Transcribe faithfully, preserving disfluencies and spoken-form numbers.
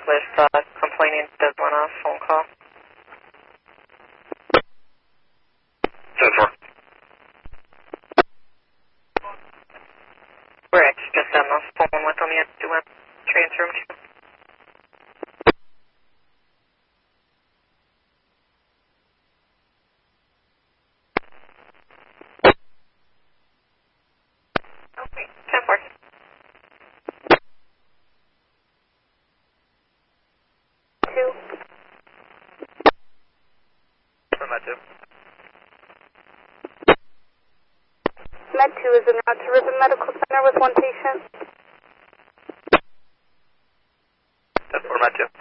with uh, complaining does want a phone call. ten four. We're actually just on the phone with them. You have to uh, transfer them to. Okay, ten four. Two. From that two. Med two is en route to Ribbon Medical Center with one patient. ten four, Med two.